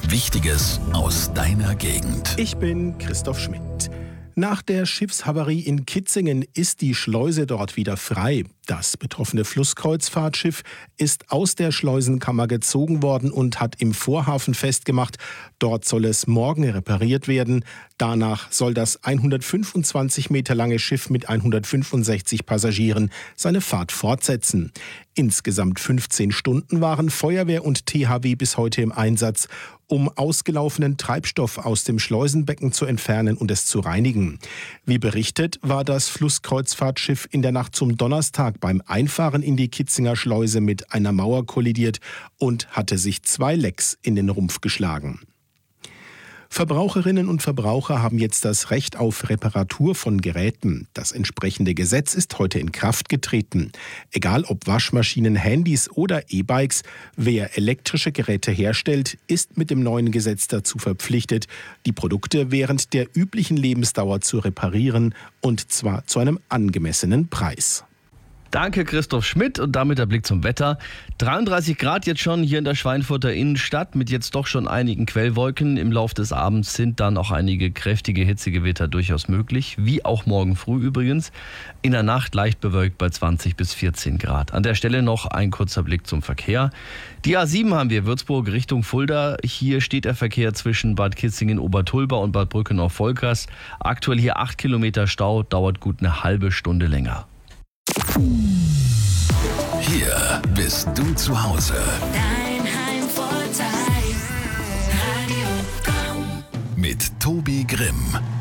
Wichtiges aus deiner Gegend. Ich bin Christoph Schmidt. Nach der Schiffshavarie in Kitzingen ist die Schleuse dort wieder frei. Das betroffene Flusskreuzfahrtschiff ist aus der Schleusenkammer gezogen worden und hat im Vorhafen festgemacht. Dort soll es morgen repariert werden. Danach soll das 125 Meter lange Schiff mit 165 Passagieren seine Fahrt fortsetzen. Insgesamt 15 Stunden waren Feuerwehr und THW bis heute im Einsatz, um ausgelaufenen Treibstoff aus dem Schleusenbecken zu entfernen und es zu reinigen. Wie berichtet, war das Flusskreuzfahrtschiff in der Nacht zum Donnerstag beim Einfahren in die Kitzinger Schleuse mit einer Mauer kollidiert und hatte sich 2 Lecks in den Rumpf geschlagen. Verbraucherinnen und Verbraucher haben jetzt das Recht auf Reparatur von Geräten. Das entsprechende Gesetz ist heute in Kraft getreten. Egal ob Waschmaschinen, Handys oder E-Bikes, wer elektrische Geräte herstellt, ist mit dem neuen Gesetz dazu verpflichtet, die Produkte während der üblichen Lebensdauer zu reparieren, und zwar zu einem angemessenen Preis. Danke Christoph Schmidt, und damit der Blick zum Wetter. 33 Grad jetzt schon hier in der Schweinfurter Innenstadt mit jetzt doch schon einigen Quellwolken. Im Laufe des Abends sind dann auch einige kräftige Hitzegewitter durchaus möglich, wie auch morgen früh übrigens. In der Nacht leicht bewölkt bei 20 bis 14 Grad. An der Stelle noch ein kurzer Blick zum Verkehr. Die A7 haben wir, Würzburg Richtung Fulda. Hier steht der Verkehr zwischen Bad Kitzingen-Obertulba und Bad Brückenau-Volkers. Aktuell hier 8 Kilometer Stau, dauert gut eine halbe Stunde länger. Hier bist du zu Hause. Dein Heimvorteil, Radio Komm. Mit Tobi Grimm.